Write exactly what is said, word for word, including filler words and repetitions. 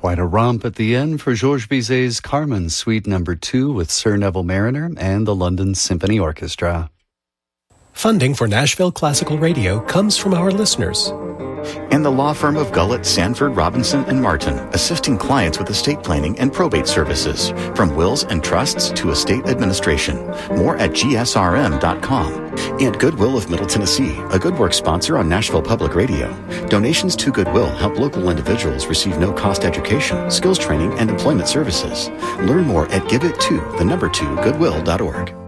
Quite a romp at the end for Georges Bizet's Carmen, Suite Number Two with Sir Neville Mariner and the London Symphony Orchestra. Funding for Nashville Classical Radio comes from our listeners. And the law firm of Gullett, Sanford, Robinson, and Martin, assisting clients with estate planning and probate services, from wills and trusts to estate administration. More at G S R M dot com. And Goodwill of Middle Tennessee, a Good Work sponsor on Nashville Public Radio. Donations to Goodwill help local individuals receive no-cost education, skills training, and employment services. Learn more at give it to the number two goodwill dot org.